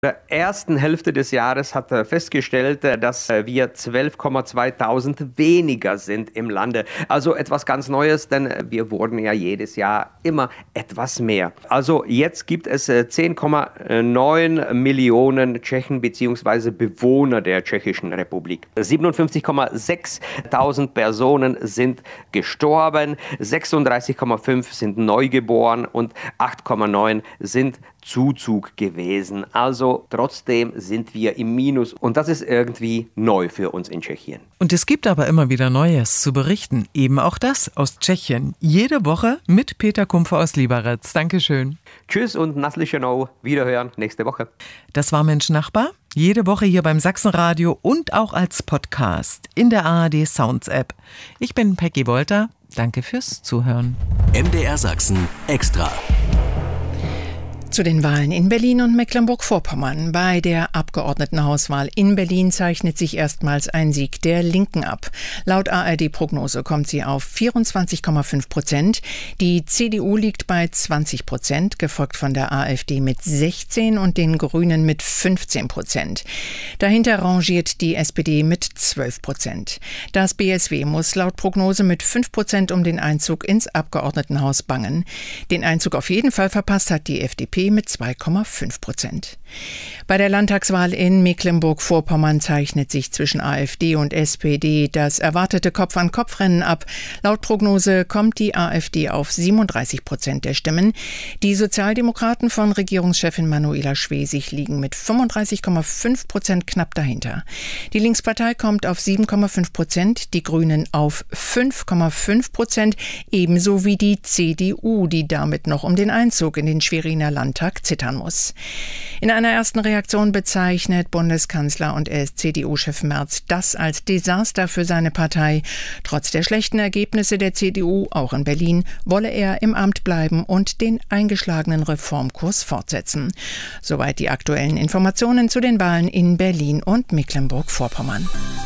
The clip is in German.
Der ersten Hälfte des Jahres hat er festgestellt, dass wir 12.200 weniger sind im Lande. Also etwas ganz Neues, denn wir wurden ja jedes Jahr immer etwas mehr. Also jetzt gibt es 10,9 Millionen Tschechen bzw. Bewohner der Tschechischen Republik. 57.600 Personen sind gestorben, 36,5 sind neugeboren und 8,9 sind Zuzug gewesen. Also trotzdem sind wir im Minus und das ist irgendwie neu für uns in Tschechien. Und es gibt aber immer wieder Neues zu berichten. Eben auch das aus Tschechien. Jede Woche mit Peter Kumpfer aus Liberec. Dankeschön. Tschüss und Naslischenau. Wiederhören nächste Woche. Das war Mensch Nachbar. Jede Woche hier beim Sachsenradio und auch als Podcast in der ARD Sounds App. Ich bin Peggy Wolter. Danke fürs Zuhören. MDR Sachsen extra. Zu den Wahlen in Berlin und Mecklenburg-Vorpommern. Bei der Abgeordnetenhauswahl in Berlin zeichnet sich erstmals ein Sieg der Linken ab. Laut ARD-Prognose kommt sie auf 24,5%. Die CDU liegt bei 20%, gefolgt von der AfD mit 16% und den Grünen mit 15%. Dahinter rangiert die SPD mit 12%. Das BSW muss laut Prognose mit 5% um den Einzug ins Abgeordnetenhaus bangen. Den Einzug auf jeden Fall verpasst hat die FDP mit 2,5%. Bei der Landtagswahl in Mecklenburg-Vorpommern zeichnet sich zwischen AfD und SPD das erwartete Kopf-an-Kopf-Rennen ab. Laut Prognose kommt die AfD auf 37% der Stimmen. Die Sozialdemokraten von Regierungschefin Manuela Schwesig liegen mit 35,5% knapp dahinter. Die Linkspartei kommt auf 7,5%, die Grünen auf 5,5%, ebenso wie die CDU, die damit noch um den Einzug in den Schweriner Landtag zittern muss. In einer ersten Reaktion bezeichnet Bundeskanzler und CDU-Chef Merz das als Desaster für seine Partei. Trotz der schlechten Ergebnisse der CDU, auch in Berlin, wolle er im Amt bleiben und den eingeschlagenen Reformkurs fortsetzen. Soweit die aktuellen Informationen zu den Wahlen in Berlin und Mecklenburg-Vorpommern.